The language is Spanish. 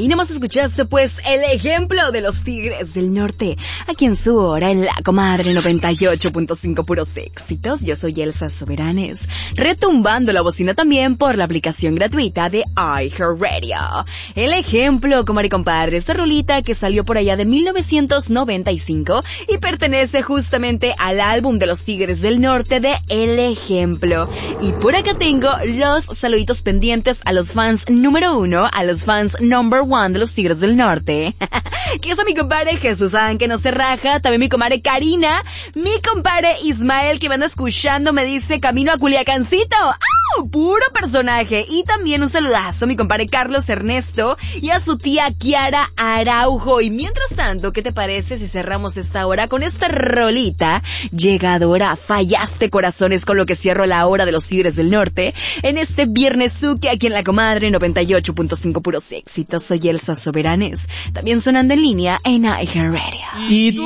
Ahí nomás escuchaste pues el ejemplo de los Tigres del Norte, aquí en su hora en La Comadre 98.5 puros éxitos. Yo soy Elsa Soberanes, retumbando la bocina también por la aplicación gratuita de iHeartRadio. El ejemplo, comadre y compadre, esta rolita que salió por allá de 1995 y pertenece justamente al álbum de los Tigres del Norte de El Ejemplo. Y por acá tengo los saluditos pendientes a los fans número 1, a los fans number 1 de los Tigres del Norte. Que es a mi compadre Jesús Adán, que no se raja, también mi comadre Karina, mi compadre Ismael, que me anda escuchando, me dice camino a Culiacancito. ¡Ah! Puro personaje. Y también un saludazo a mi compadre Carlos Ernesto y a su tía Kiara Araujo. Y mientras tanto, ¿qué te parece si cerramos esta hora con esta rolita llegadora? Fallaste corazones, con lo que cierro la hora de los Tigres del Norte en este viernes Zuki aquí en La Comadre 98.5 puros éxitos. Soy Elsa Soberanes, también sonando en línea en iHeartRadio.